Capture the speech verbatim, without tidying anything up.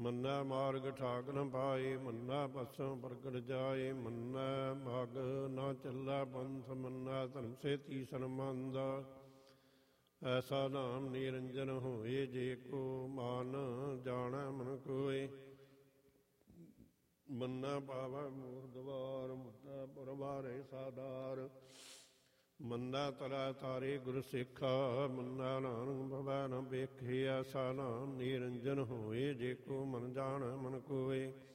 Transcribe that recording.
ਮੰਨੈ ਮਾਰਗ ਠਾਕ ਨ ਪਾਏ, ਮੰਨੈ ਪਸਮ ਪ੍ਰਗਟ ਜਾਏ, ਮੰਨੈ ਮਗ ਨਾ ਚੱਲੈ ਪੰਥ, ਮੰਨੈ ਧਰਮ ਸੇਤੀ ਸੰਬੰਧ। ਐਸਾ ਨਾਮ ਨਿਰੰਜਨ ਹੋਏ, ਜੇ ਕੋ ਮਨ ਜਾਣੈ ਮਨ ਕੋਇ। ਮੰਨੈ ਪਾਵੈ ਮੂਰ ਦਵਾਰ, ਮੰਨੈ ਪੁਰਬਾਰੇ ਸਾਧਾਰ। ਮੰਨੈ ਤਰੈ ਤਾਰੇ ਗੁਰ ਸਿੱਖਾ, ਮੰਨੈ ਨਾਨਕ ਭਵੈ ਨ ਵੇਖੇ। ਐਸਾ ਨਾਮ ਨਿਰੰਜਨ ਹੋਏ, ਜੇ ਕੋ ਮਨ ਜਾਣੈ ਮਨ ਕੋਇ।